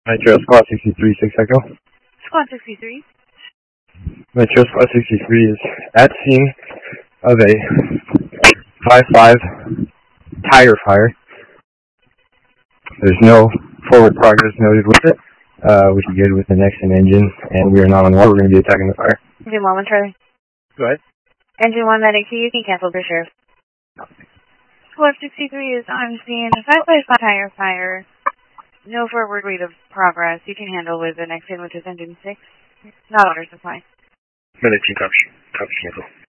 Metro Squad 63, 6 Echo. Squad 63. Metro Squad 63 is at scene of a 5-5 tire fire. There's no forward progress noted with it, which is good with the Nexon engine, and we are not on water. We're going to be attacking the fire. Engine 1, Charlie. Go ahead. Engine 1, medic, you can cancel for sheriff. Squad 63 is on scene, 5-5 tire fire. No forward rate of progress. You can handle with the Nexon, which is engine 6. Not water supply. Medic 2, copy. Copy, cancel.